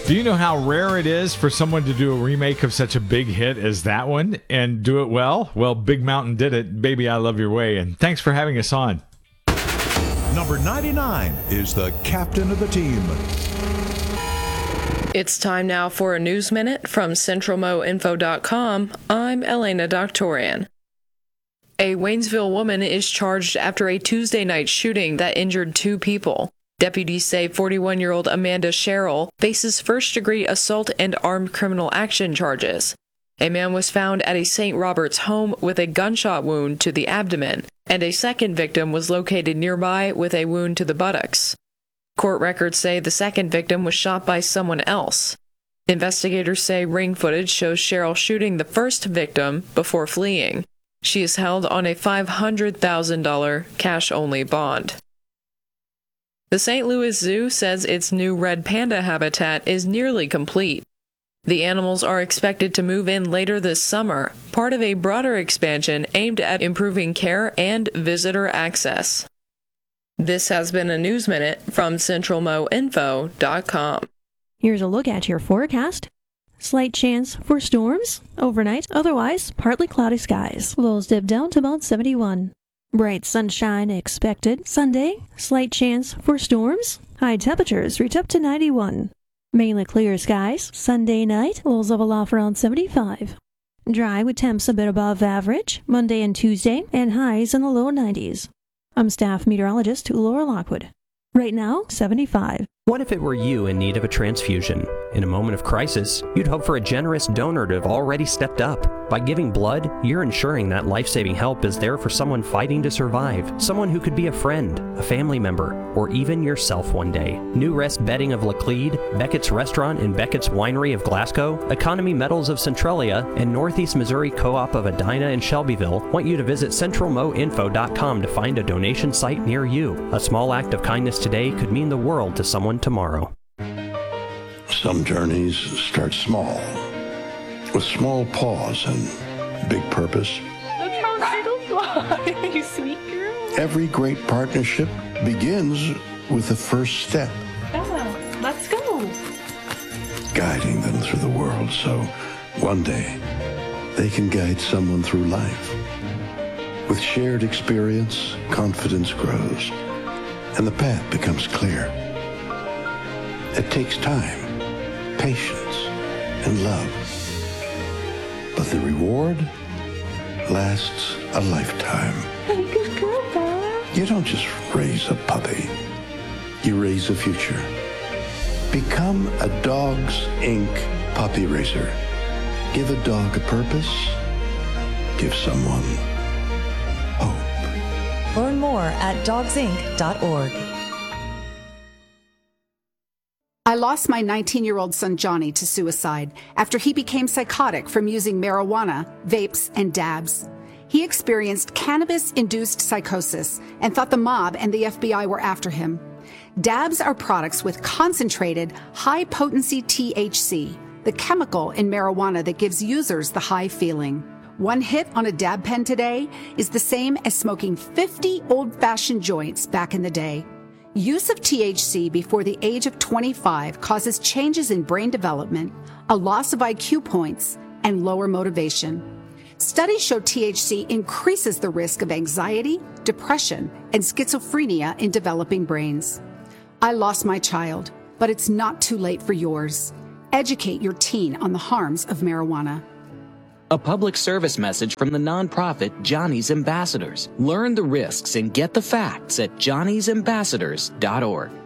Do you know how rare it is for someone to do a remake of such a big hit as that one and do it well? Well, Big Mountain did it. Baby, I Love Your Way. And thanks for having us on. Number 99 is the captain of the team. It's time now for a News Minute from CentralMoInfo.com. I'm Elena Doctorian. A Waynesville woman is charged after a Tuesday night shooting that injured 2 people. Deputies say 41-year-old Amanda Sherrill faces first-degree assault and armed criminal action charges. A man was found at a St. Robert's home with a gunshot wound to the abdomen, and a second victim was located nearby with a wound to the buttocks. Court records say the second victim was shot by someone else. Investigators say ring footage shows Sherrill shooting the first victim before fleeing. She is held on a $500,000 cash-only bond. The St. Louis Zoo says its new red panda habitat is nearly complete. The animals are expected to move in later this summer, part of a broader expansion aimed at improving care and visitor access. This has been a News Minute from CentralMoInfo.com. Here's a look at your forecast. Slight chance for storms overnight, otherwise partly cloudy skies. Lows dip down to about 71. Bright sunshine expected. Sunday, slight chance for storms. High temperatures reach up to 91. Mainly clear skies. Sunday night, lows level off around 75. Dry with temps a bit above average. Monday and Tuesday, and highs in the low 90s. I'm staff meteorologist Laura Lockwood. Right now, 75. What if it were you in need of a transfusion? In a moment of crisis, you'd hope for a generous donor to have already stepped up. By giving blood, you're ensuring that life-saving help is there for someone fighting to survive, someone who could be a friend, a family member, or even yourself one day. New Rest Bedding of Laclede, Beckett's Restaurant and Beckett's Winery of Glasgow, Economy Metals of Centralia, and Northeast Missouri Co-op of Edina and Shelbyville want you to visit CentralMoInfo.com to find a donation site near you. A small act of kindness today could mean the world to someone tomorrow. Some journeys start small, with small pause and big purpose. Look how little fly, you sweet girl. Every great partnership begins with the first step. Bella, let's go. Guiding them through the world so one day they can guide someone through life. With shared experience, confidence grows, and the path becomes clear. It takes time, patience, and love. But the reward lasts a lifetime. Good girl, Bella. You don't just raise a puppy. You raise a future. Become a Dogs Inc. puppy raiser. Give a dog a purpose. Give someone hope. Learn more at dogsinc.org. I lost my 19-year-old son Johnny to suicide after he became psychotic from using marijuana, vapes, and dabs. He experienced cannabis-induced psychosis and thought the mob and the FBI were after him. Dabs are products with concentrated, high-potency THC, the chemical in marijuana that gives users the high feeling. One hit on a dab pen today is the same as smoking 50 old-fashioned joints back in the day. Use of THC before the age of 25 causes changes in brain development, a loss of IQ points, and lower motivation. Studies show THC increases the risk of anxiety, depression, and schizophrenia in developing brains. I lost my child, but it's not too late for yours. Educate your teen on the harms of marijuana. A public service message from the nonprofit Johnny's Ambassadors. Learn the risks and get the facts at johnnysambassadors.org.